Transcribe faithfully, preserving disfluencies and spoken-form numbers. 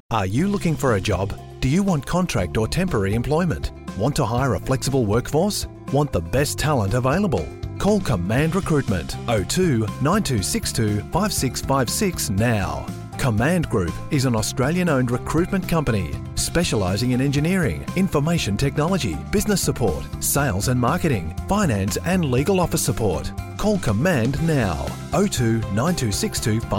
Are you looking for a job? Do you want contract or temporary employment? Want to hire a flexible workforce? Want the best talent available? Call Command Recruitment oh two nine two six two five six five six now. Command Group is an Australian-owned recruitment company specialising in engineering, information technology, business support, sales and marketing, finance and legal office support. Call Command now. oh two nine two six two